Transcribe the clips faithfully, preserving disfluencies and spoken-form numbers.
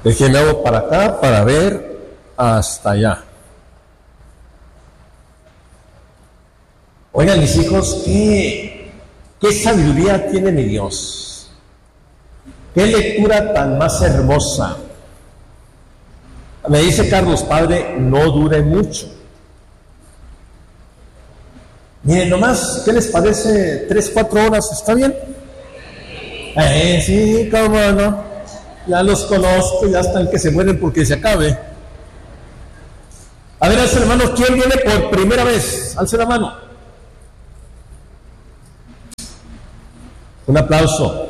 Déjenme hago para acá para ver hasta allá. Oigan, mis hijos, ¿qué, qué sabiduría tiene mi Dios? ¿Qué lectura tan más hermosa? Me dice Carlos, padre, no dure mucho. Miren, nomás, ¿qué les parece? ¿Tres, cuatro horas? ¿Está bien? Eh, sí, cómo no. Ya los conozco, ya están que se mueren porque se acabe. A ver, alce la mano, ¿quién viene por primera vez? Alce la mano. Un aplauso.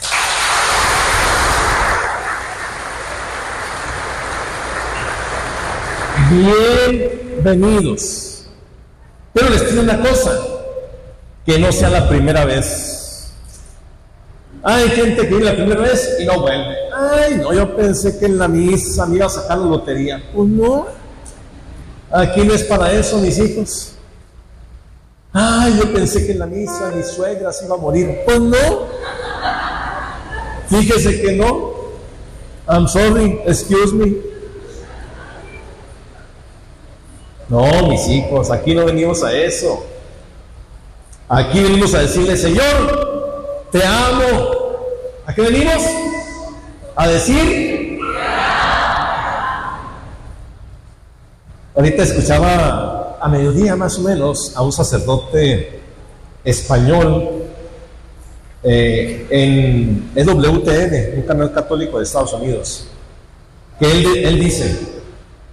Bienvenidos. Pero les pido una cosa, que no sea la primera vez. Hay gente que viene la primera vez y no vuelve. Ay, no, yo pensé que en la misa me iba a sacar la lotería. Pues no, aquí no es para eso, mis hijos. Ay, yo pensé que en la misa mi suegra se iba a morir. Pues no, fíjese que no. I'm sorry, excuse me. No, mis hijos, aquí no venimos a eso. Aquí venimos a decirle, Señor, te amo. ¿A qué venimos? A decir. Ahorita escuchaba a mediodía más o menos a un sacerdote español eh, en E W T N, un canal católico de Estados Unidos, que él, él dice: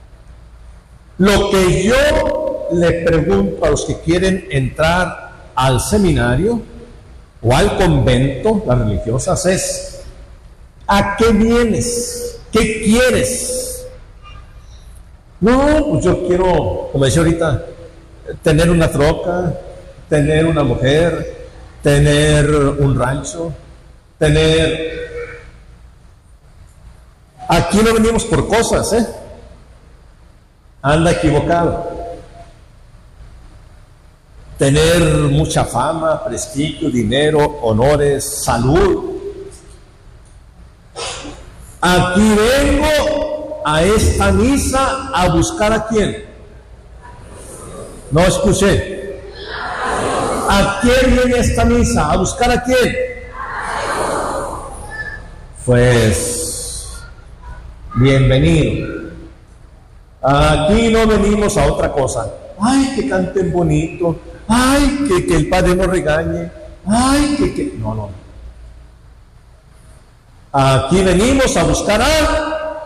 lo que yo le pregunto a los que quieren entrar al seminario o al convento, las religiosas, es: ¿a qué vienes? ¿Qué quieres? No, pues yo quiero, como decía ahorita, tener una troca, tener una mujer, tener un rancho, tener... Aquí no venimos por cosas, ¿eh? Anda equivocado. Tener mucha fama, prestigio, dinero, honores, salud. Aquí vengo a esta misa a buscar a quién. No escuché. ¿A quién viene esta misa? ¿A buscar a quién? Pues, bienvenido. Aquí no venimos a otra cosa. Ay, que canten bonito. Ay, que, que el padre no regañe. Ay, que, que... No, no. Aquí venimos a buscar a...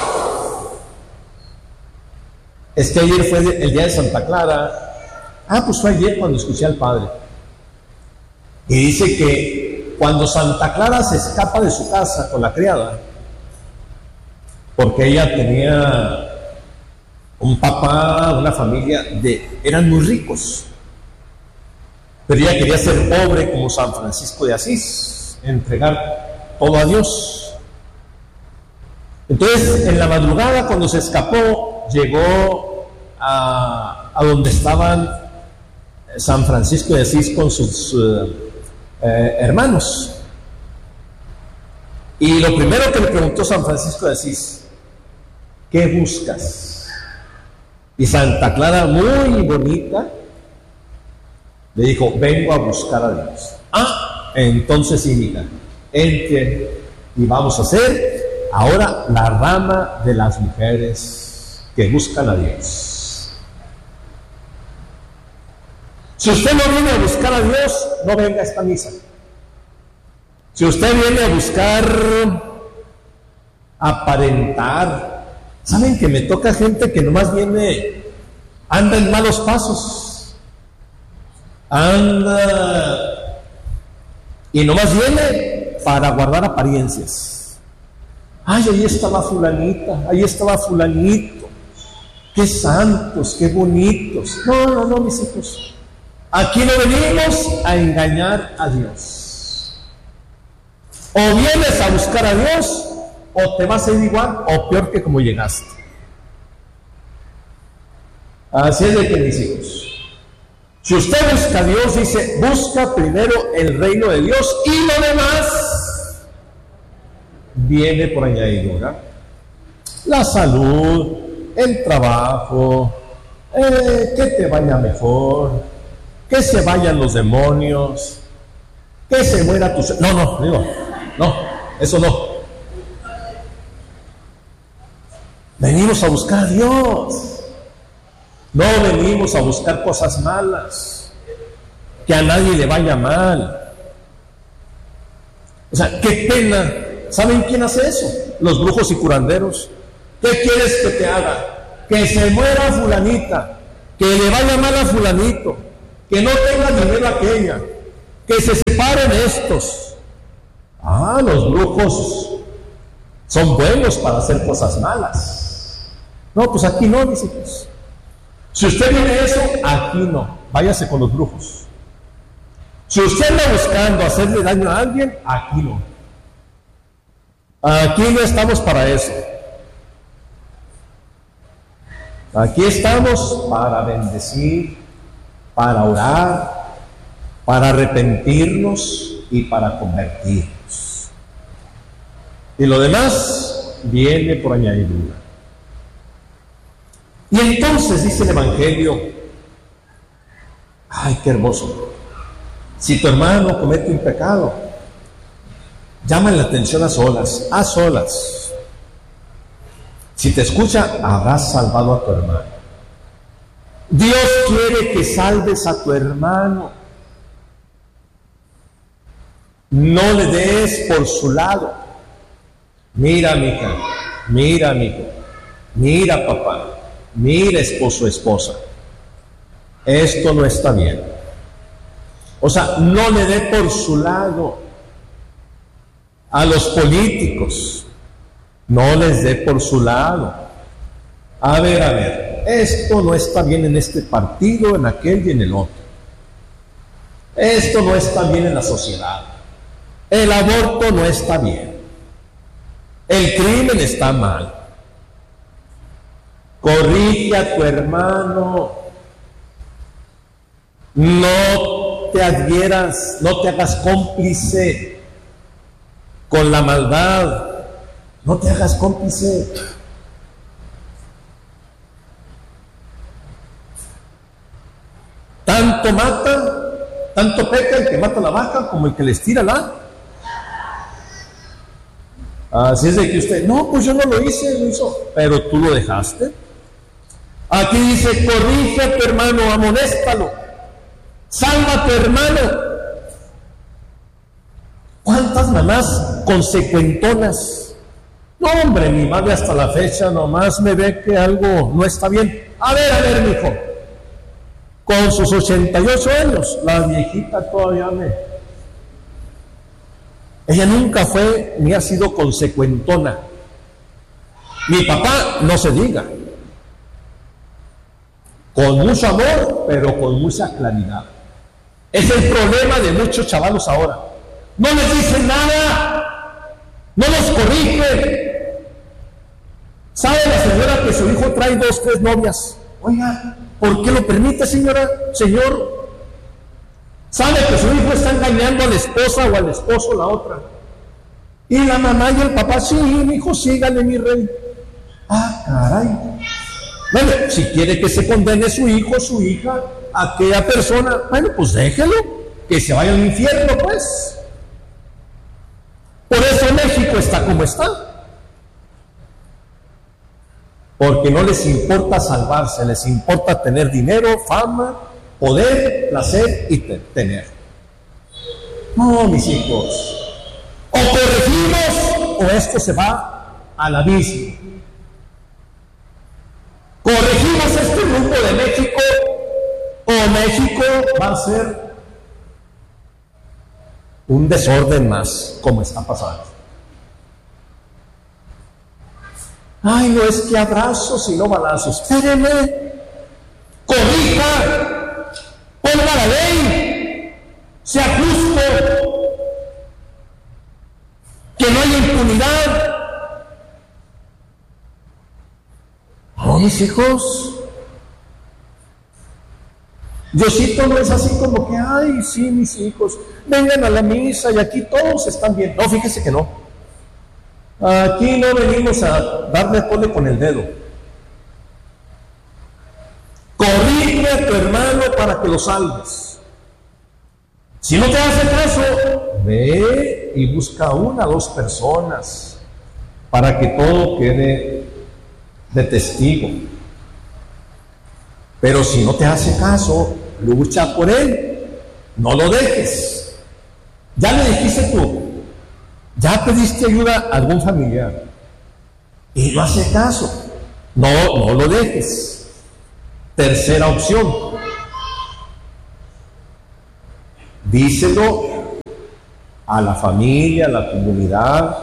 Es que ayer fue el día de Santa Clara. Ah, pues fue ayer cuando escuché al padre. Y dice que cuando Santa Clara se escapa de su casa con la criada, porque ella tenía un papá, una familia, de, eran muy ricos, pero ella quería ser pobre como San Francisco de Asís, entregar todo a Dios. Entonces, en la madrugada, cuando se escapó, llegó a, a donde estaban San Francisco de Asís con sus uh, eh, hermanos. Y lo primero que le preguntó San Francisco de Asís: ¿qué buscas? Y Santa Clara, muy bonita, le dijo: vengo a buscar a Dios. Ah, entonces sí, mira, entre y vamos a hacer ahora la rama de las mujeres que buscan a Dios. Si usted no viene a buscar a Dios, no venga a esta misa. Si usted viene a buscar aparentar, ¿saben que me toca gente que nomás viene, anda en malos pasos? Anda y nomás viene para guardar apariencias. Ay, ahí estaba fulanita, ahí estaba fulanito. Qué santos, qué bonitos. No, no, no, mis hijos. Aquí no venimos a engañar a Dios. O vienes a buscar a Dios, o te vas a ir igual o peor que como llegaste. Así es de que, mis hijos, si usted busca a Dios, dice, busca primero el reino de Dios y lo demás viene por añadidura. la salud, el trabajo, eh, que te vaya mejor, que se vayan los demonios, que se muera tu... No, no, digo, no, eso no. Venimos a buscar a Dios. No venimos a buscar cosas malas, que a nadie le vaya mal. O sea, qué pena. ¿Saben quién hace eso? Los brujos y curanderos. ¿Qué quieres que te haga? Que se muera fulanita, que le vaya mal a fulanito, que no tenga dinero aquella, que se separen estos. Ah, los brujos son buenos para hacer cosas malas. No, pues aquí no, mis hijos. Si usted viene eso, aquí no. Váyase con los brujos. Si usted anda buscando hacerle daño a alguien, aquí no. Aquí no estamos para eso. Aquí estamos para bendecir, para orar, para arrepentirnos y para convertirnos. Y lo demás viene por añadidura. Y entonces dice el Evangelio, ay, qué hermoso. Si tu hermano comete un pecado, llama la atención a solas, a solas. Si te escucha, habrás salvado a tu hermano. Dios quiere que salves a tu hermano. No le des por su lado. Mira, mija, mira, mijo, mira, papá, mira, esposo, esposa. Esto no está bien. O sea, no le dé por su lado. A los políticos, no les dé por su lado. A ver, a ver, esto no está bien en este partido, en aquel y en el otro. Esto no está bien en la sociedad. El aborto no está bien. El crimen está mal. Corrige a tu hermano. No te adhieras, no te hagas cómplice con la maldad. No te hagas cómplice. Tanto mata, tanto peca el que mata la vaca como el que les tira la. Así es de que usted, no, pues yo no lo hice, lo hizo, pero tú lo dejaste. Aquí dice, corrige a tu hermano, amonéstalo, salva a tu hermano. ¿Cuántas mamás consecuentonas? No, hombre, mi madre hasta la fecha nomás me ve que algo no está bien. A ver, a ver, mijo, con sus ochenta y ocho años, la viejita todavía me... Ella nunca fue ni ha sido consecuentona. Mi papá, no se diga. Con mucho amor, pero con mucha claridad. Es el problema de muchos chavalos ahora. No les dice nada, no los corrige. ¿Sabe la señora que su hijo trae dos, tres novias? Oiga, ¿por qué lo permite, señora? Señor, ¿sabe que su hijo está engañando a la esposa o al esposo la otra? Y la mamá y el papá, sí, mi hijo, sígale, mi rey. Ah, caray. Bueno, si quiere que se condene su hijo, su hija, a aquella persona, bueno, pues déjelo, que se vaya al infierno, pues. Por eso México está como está. Porque no les importa salvarse, les importa tener dinero, fama, poder, placer y te tener. No, mis hijos. O corregimos o esto se va al abismo. Corregimos este rumbo de México o México va a ser un desorden más, como está pasando. Ay, no es que abrazos y no balazos. Espéreme, corrija, ponga la ley, sea justo, que no haya impunidad. No, mis hijos. Diosito no es así como que, ay, sí, mis hijos, vengan a la misa y aquí todos están bien. No, fíjese que no. Aquí no venimos a darle pole con el dedo. Corrige a tu hermano para que lo salves. Si no te hace caso, ve y busca una o dos personas para que todo quede de testigo. Pero si no te hace caso, lucha por él, no lo dejes. Ya le dijiste tú, ya pediste ayuda a algún familiar y no hace caso, no, no lo dejes. Tercera opción, díselo a la familia, a la comunidad,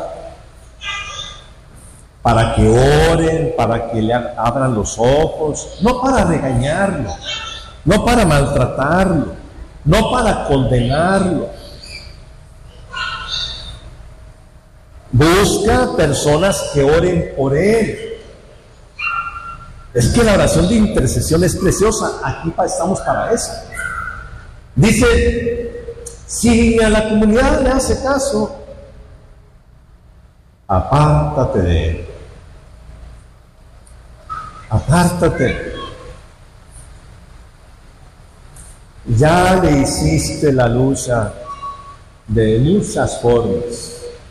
para que oren, para que le abran los ojos, no para regañarlo, no para maltratarlo, no para condenarlo. Busca personas que oren por él. Es que la oración de intercesión es preciosa, aquí estamos para eso. Dice, si a la comunidad le hace caso, apártate de él. Apártate. Ya le hiciste la lucha de muchas formas.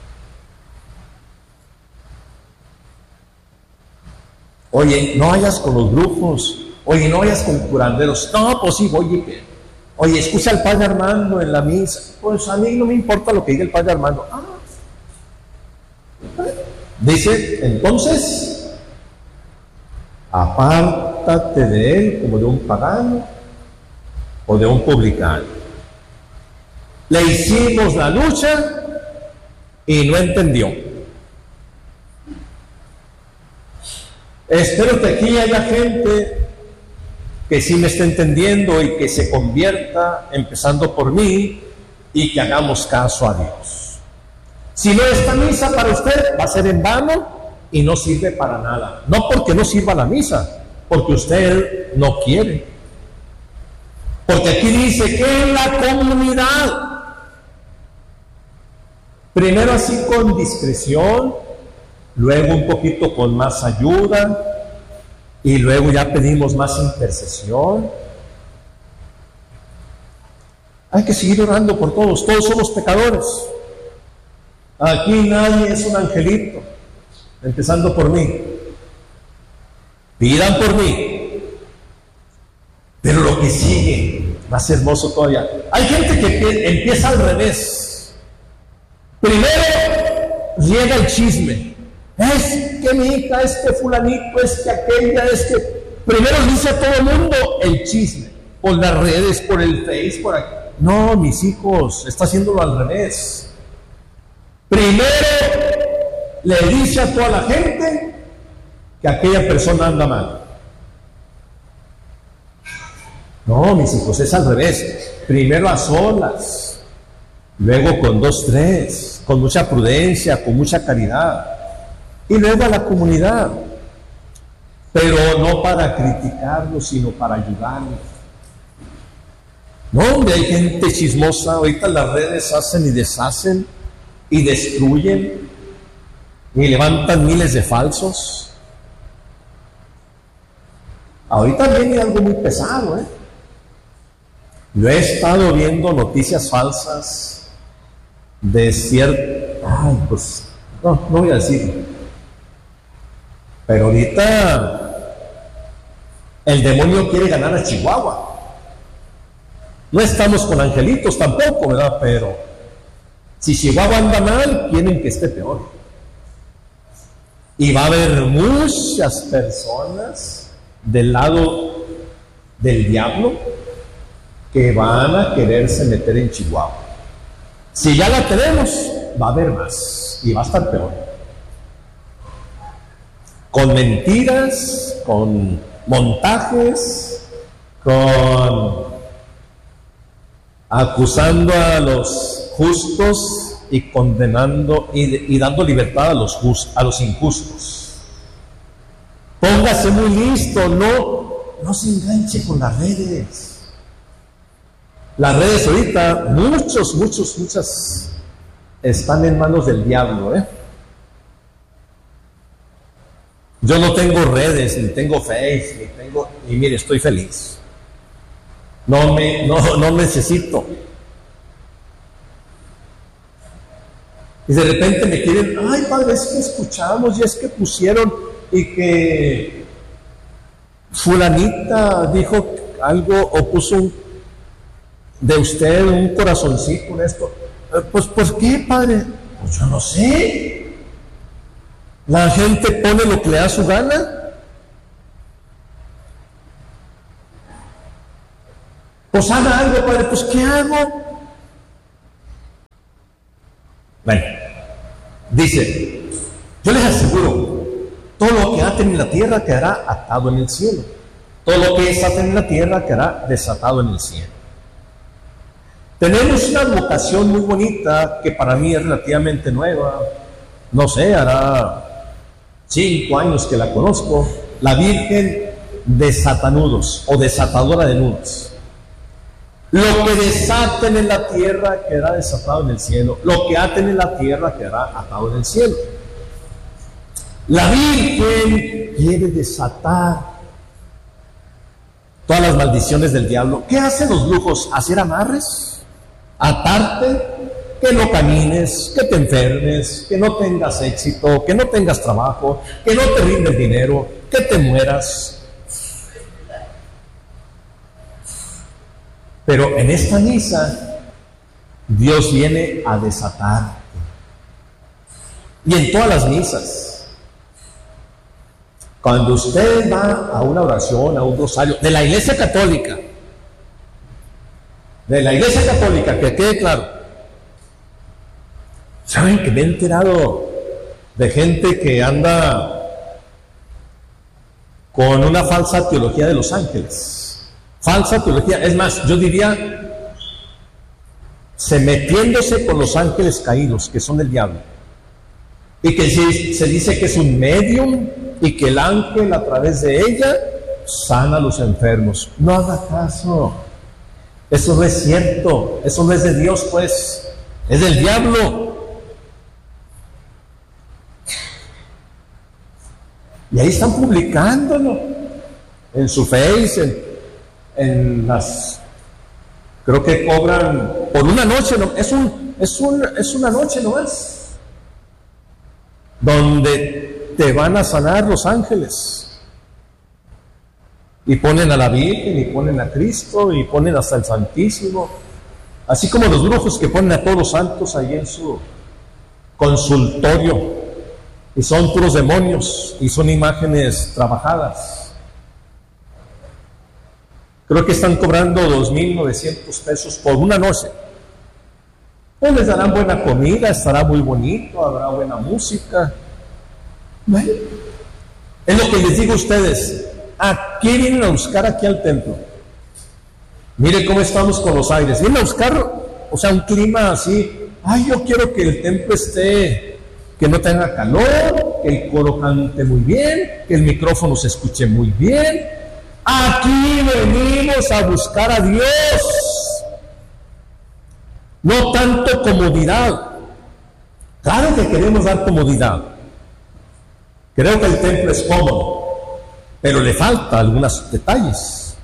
Oye, no vayas con los grupos. Oye, no vayas con curanderos. No, pues sí, oye, que. Oye, escucha al padre Armando en la misa. Pues a mí no me importa lo que diga el padre Armando. Ah. Dice, entonces, apártate de él como de un pagano o de un publicano. Le hicimos la lucha y no entendió. Espero que aquí haya gente que sí me esté entendiendo y que se convierta, empezando por mí, y que hagamos caso a Dios. Si no, esta misa para usted va a ser en vano y no sirve para nada. No porque no sirva la misa, porque usted no quiere. Porque aquí dice que en la comunidad, primero así con discreción, luego un poquito con más ayuda, y luego ya pedimos más intercesión. Hay que seguir orando por todos, todos somos pecadores. Aquí nadie es un angelito, empezando por mí. Pidan por mí. Pero lo que sigue, más hermoso todavía. Hay gente que empieza al revés. Primero llega el chisme. Es que mi hija, es que fulanito, es que aquella, es que... Primero dice a todo el mundo el chisme, por las redes, por el Face, por aquí. No, mis hijos, está haciéndolo al revés. Primero le dice a toda la gente que aquella persona anda mal. No, mis hijos, es al revés. Primero a solas, luego con dos, tres, con mucha prudencia, con mucha caridad. Y luego a la comunidad, pero no para criticarlo, sino para ayudarlo. No, hombre, hay gente chismosa, ahorita las redes hacen y deshacen, y destruyen, y levantan miles de falsos. Ahorita viene algo muy pesado, ¿eh? Yo he estado viendo noticias falsas de cierto... Ay, pues, no, no voy a decirlo. Pero ahorita el demonio quiere ganar a Chihuahua. No estamos con angelitos tampoco, ¿verdad? Pero si Chihuahua anda mal, quieren que esté peor. Y va a haber muchas personas del lado del diablo que van a quererse meter en Chihuahua. Si ya la tenemos, va a haber más y va a estar peor. Con mentiras, con montajes, con acusando a los justos y condenando y, y dando libertad a los just, a los injustos. Póngase muy listo, no, no se enganche con las redes. Las redes ahorita, muchos, muchos, muchas están en manos del diablo, ¿eh? Yo no tengo redes, ni tengo Face, ni tengo, y mire, estoy feliz. No me, no, no necesito. Y de repente me quieren, ay padre, es que escuchamos y es que pusieron y que fulanita dijo algo o puso un, de usted un corazoncito con esto. Pues, ¿por qué, padre? Pues yo no sé. La gente pone lo que le da su gana. Pues haga algo, padre. Pues, ¿qué hago? Bueno, dice, yo les aseguro, todo lo que aten en la tierra quedará atado en el cielo. Todo lo que desaten en la tierra quedará desatado en el cielo. Tenemos una vocación muy bonita que para mí es relativamente nueva. No sé, hará cinco años que la conozco. La Virgen desatanudos o desatadora de nudos. Lo que desaten en la tierra quedará desatado en el cielo. Lo que aten en la tierra quedará atado en el cielo. La Virgen quiere desatar todas las maldiciones del diablo. ¿Qué hacen los brujos? ¿Hacer amarres? ¿Atarte? Que no camines, que te enfermes, que no tengas éxito, que no tengas trabajo, que no te rinde el dinero, que te mueras. Pero en esta misa, Dios viene a desatar. Y en todas las misas, cuando usted va a una oración, a un rosario, de la Iglesia Católica, de la Iglesia Católica, que quede claro, ¿saben que me he enterado de gente que anda con una falsa teología de los ángeles? Falsa teología, es más, yo diría, se metiéndose con los ángeles caídos, que son del diablo, y que se, se dice que es un medium, y que el ángel a través de ella sana a los enfermos. No haga caso, eso no es cierto, eso no es de Dios, pues, es del diablo. Y ahí están publicándolo en su Face, en, en las, creo que cobran por una noche, no, es un, es un, es una noche nomás, donde te van a sanar los ángeles, y ponen a la Virgen, y ponen a Cristo, y ponen hasta el Santísimo, así como los brujos que ponen a todos los santos ahí en su consultorio, y son puros demonios, y son imágenes trabajadas. Creo que están cobrando dos mil novecientos pesos por una noche. Pues les darán buena comida, estará muy bonito, habrá buena música. Bueno, es lo que les digo a ustedes. ¿A qué vienen a buscar aquí al templo? Mire cómo estamos con los aires. Vienen a buscar, o sea, un clima así. Ay, yo quiero que el templo esté, que no tenga calor, que el coro cante muy bien, que el micrófono se escuche muy bien. Aquí venimos a buscar a Dios, no tanto comodidad. Claro que queremos dar comodidad. Creo que el templo es cómodo, pero le falta algunos detalles.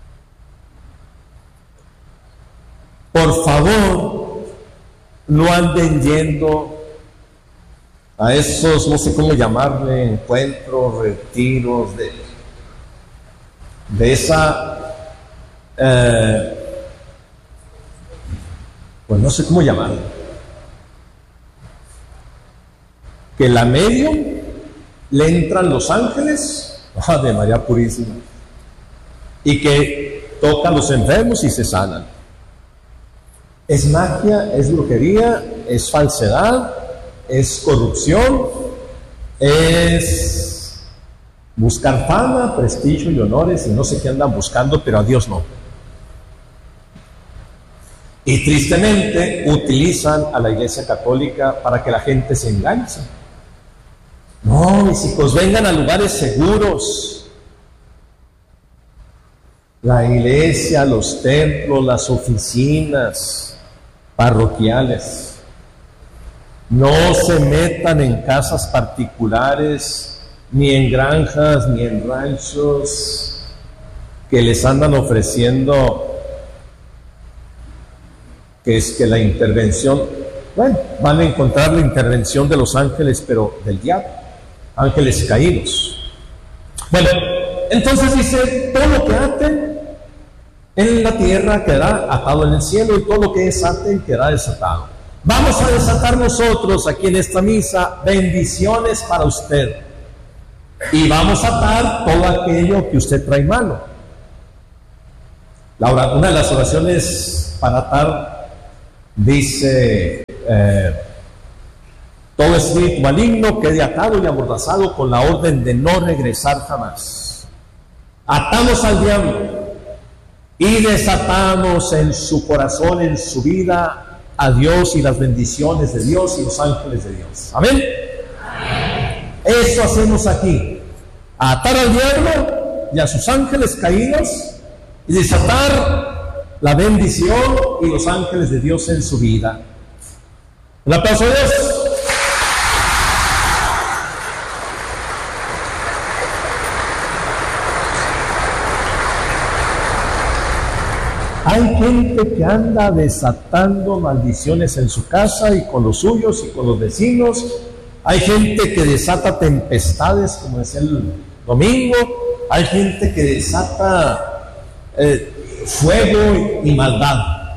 Por favor, no anden yendo a esos, no sé cómo llamarle, encuentros, retiros de... de esa, eh, pues no sé cómo llamarlo, que la medium le entran los ángeles, ah, de María Purísima, y que tocan los enfermos y se sanan. Es magia, es brujería, es falsedad, es corrupción, es buscar fama, prestigio y honores y no sé qué andan buscando, pero a Dios no. Y tristemente utilizan a la Iglesia Católica para que la gente se enganche. No, mis hijos, vengan a lugares seguros. La iglesia, los templos, las oficinas parroquiales. No se metan en casas particulares ni en granjas, ni en ranchos, que les andan ofreciendo que es que la intervención, bueno, van a encontrar la intervención de los ángeles, pero del diablo, ángeles caídos. Bueno, entonces dice, todo lo que aten en la tierra quedará atado en el cielo, y todo lo que desaten quedará desatado. Vamos a desatar nosotros aquí en esta misa bendiciones para usted, y vamos a atar todo aquello que usted trae malo. La ora, una de las oraciones para atar dice, eh, todo espíritu maligno quede atado y amordazado con la orden de no regresar jamás. Atamos al diablo y desatamos en su corazón, en su vida, a Dios y las bendiciones de Dios y los ángeles de Dios. Amén. Eso hacemos aquí, atar al diablo y a sus ángeles caídos y desatar la bendición y los ángeles de Dios en su vida. Un aplauso a Dios. Hay gente que anda desatando maldiciones en su casa y con los suyos y con los vecinos. Hay gente que desata tempestades, como decía el domingo. Hay gente que desata eh, fuego y, y maldad.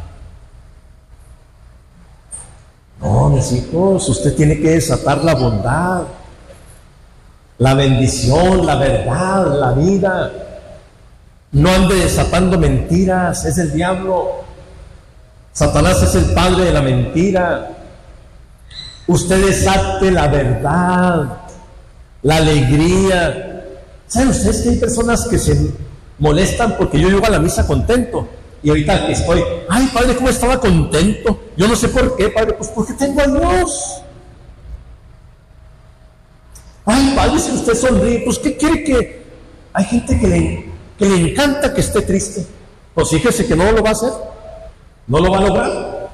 No, mis hijos, usted tiene que desatar la bondad, la bendición, la verdad, la vida. No ande desatando mentiras, es el diablo. Satanás es el padre de la mentira. Usted desate la verdad, la alegría. ¿Saben ustedes que hay personas que se molestan porque yo llego a la misa contento? Y ahorita que estoy, ay padre, ¿cómo estaba contento? Yo no sé por qué, padre, pues porque tengo a Dios. Ay padre, si usted sonríe, pues ¿qué quiere que...? Hay gente que le... que le encanta que esté triste, pues fíjese que no lo va a hacer, no lo va a lograr.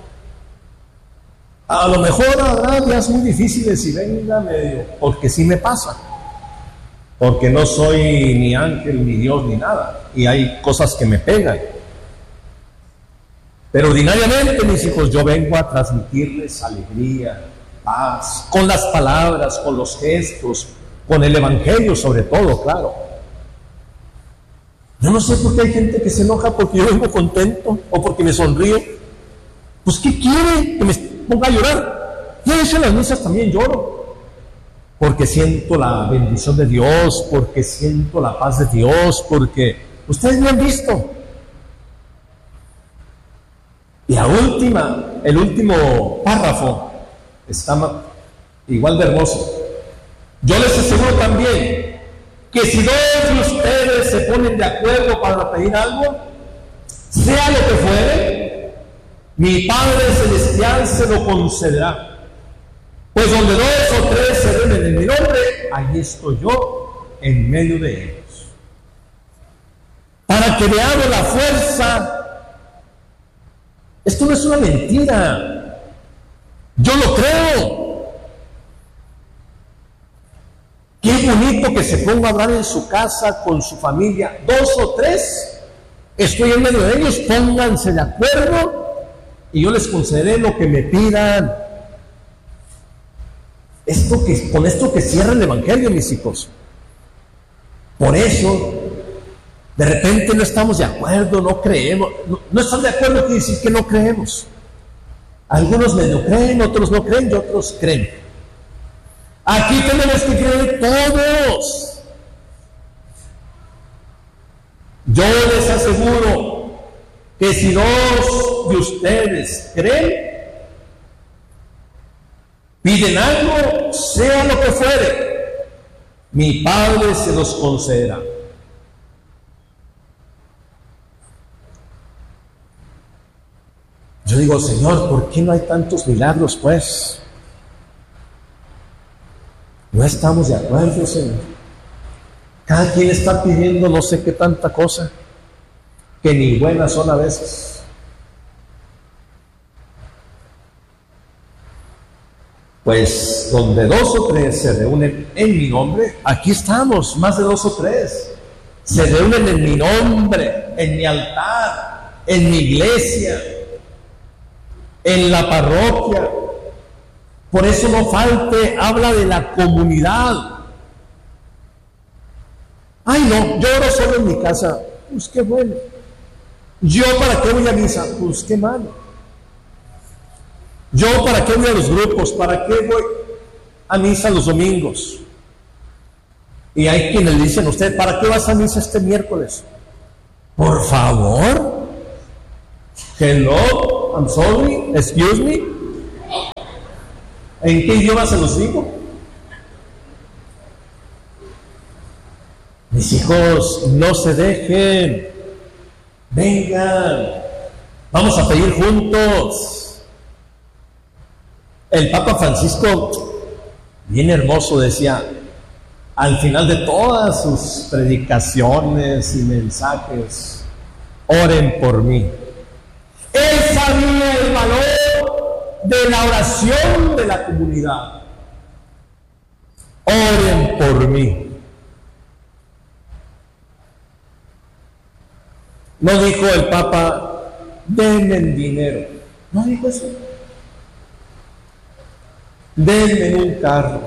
A lo mejor habrá días muy difíciles y venga medio, porque sí me pasa, porque no soy ni ángel, ni Dios, ni nada, y hay cosas que me pegan. Pero ordinariamente, mis hijos, yo vengo a transmitirles alegría, paz, con las palabras, con los gestos, con el evangelio sobre todo, claro. Yo no sé por qué hay gente que se enoja porque yo vengo contento o porque me sonrío. Pues ¿qué quiere? Que me ponga a llorar. Yo en las misas también lloro, porque siento la bendición de Dios, porque siento la paz de Dios, porque ustedes me han visto. Y la última, el último párrafo está igual de hermoso. Yo les aseguro también que si dos de ustedes se ponen de acuerdo para pedir algo, sea lo que fuere, mi Padre Celestial se lo concederá. Pues donde dos o tres se reúnen en mi nombre, allí estoy yo en medio de ellos. Para que veamos la fuerza. Esto no es una mentira. Yo lo creo. Qué bonito que se ponga a hablar en su casa con su familia. Dos o tres, estoy en medio de ellos, pónganse de acuerdo y yo les concederé lo que me pidan. Esto que, con esto que cierra el evangelio, mis hijos. Por eso, de repente no estamos de acuerdo, no creemos. No, no están de acuerdo quiere decir que no creemos. Algunos medio creen, otros no creen y otros creen. Aquí tenemos que creer todos. Yo les aseguro que si dos de ustedes creen, piden algo, sea lo que fuere, mi Padre se los concederá. Yo digo, Señor, ¿por qué no hay tantos milagros, pues? No estamos de acuerdo, Señor. Cada quien está pidiendo no sé qué tanta cosa, que ni buenas son a veces. Pues donde dos o tres se reúnen en mi nombre, aquí estamos, más de dos o tres. Se reúnen en mi nombre, en mi altar, en mi iglesia, en la parroquia. Por eso no falte, habla de la comunidad. Ay, no, yo oro solo en mi casa. Pues qué bueno. ¿Yo para qué voy a misa? Pues qué malo. ¿Yo para qué voy a los grupos? ¿Para qué voy a misa los domingos? Y hay quienes le dicen a usted, ¿para qué vas a misa este miércoles? Por favor. Hello, I'm sorry, excuse me. ¿En qué idioma se los digo? Mis hijos, no se dejen. Vengan, vamos a pedir juntos. El Papa Francisco, bien hermoso, decía, al final de todas sus predicaciones y mensajes, oren por mí. Él sabía el valor de la oración de la comunidad. Oren por mí. No dijo el Papa, denme dinero. No dijo eso. Denme un carro.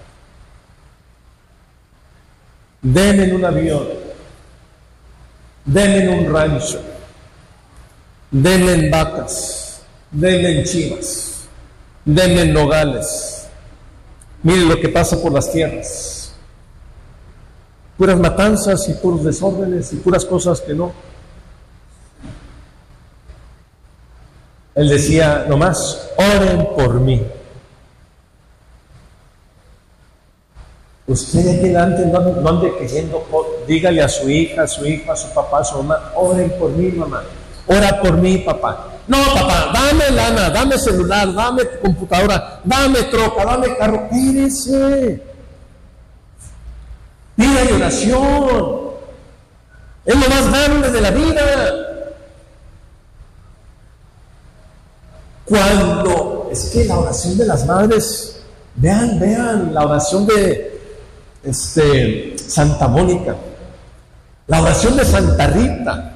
Denme un avión. Denme un rancho. Denme vacas. Denme chivas. Denme nogales. Mire lo que pasa por las tierras. Puras matanzas y puros desórdenes y puras cosas que no. Él decía nomás, oren por mí. Usted aquí delante no, no ande queriendo, dígale a su hija, a su hijo, a su papá, a su mamá, oren por mí, mamá. Ora por mí, papá. No, papá, dame lana, dame celular, dame computadora, dame troca, dame carro. Espérese. Pida oración. Es lo más grande de la vida. Cuando, es que la oración de las madres, vean, vean, la oración de este, Santa Mónica, la oración de Santa Rita.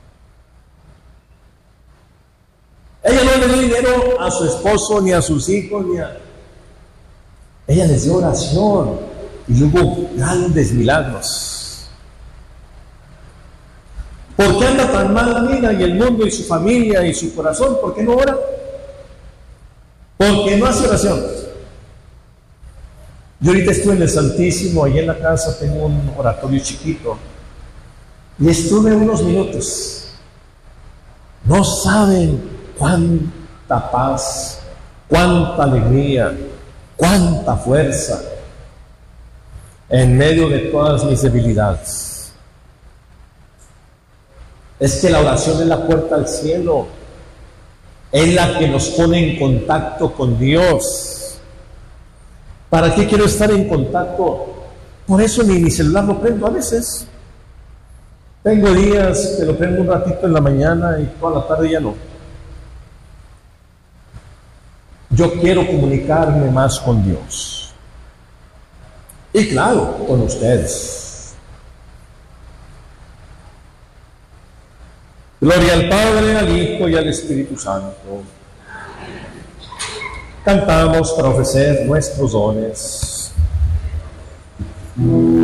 Ella no le dio dinero a su esposo, ni a sus hijos, ni a... Ella les dio oración y hubo grandes milagros. ¿Por qué anda tan mal la vida y el mundo y su familia y su corazón? ¿Por qué no ora? Porque no hace oración. Yo ahorita estuve en el Santísimo, ahí en la casa tengo un oratorio chiquito, y estuve unos minutos. No saben cuánta paz, cuánta alegría, cuánta fuerza en medio de todas mis debilidades. Es que la oración es la puerta al cielo. Es la que nos pone en contacto con Dios. ¿Para qué quiero estar en contacto? Por eso ni mi celular lo prendo a veces. Tengo días que lo prendo un ratito en la mañana y toda la tarde ya no. Yo quiero comunicarme más con Dios. Y claro, con ustedes. Gloria al Padre, al Hijo y al Espíritu Santo. Cantamos para ofrecer nuestros dones.